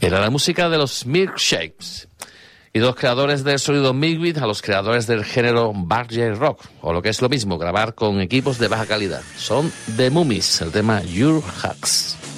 Era la música de los Milkshakes y de los creadores del sonido Milkbeat a los creadores del género barge rock, o lo que es lo mismo, grabar con equipos de baja calidad. Son The Mummies, el tema Your Hugs.